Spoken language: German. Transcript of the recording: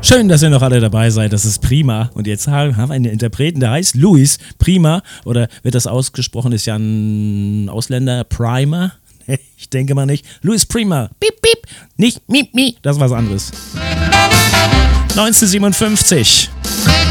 Schön, dass ihr noch alle dabei seid. Das ist prima. Und jetzt haben wir einen Interpreten, der heißt Louis Prima. Oder wird das ausgesprochen? Ist ja ein Ausländer. Primer? Ich denke mal nicht. Louis Prima. Piep, piep. Nicht miep, miep. Das ist was anderes. 1957.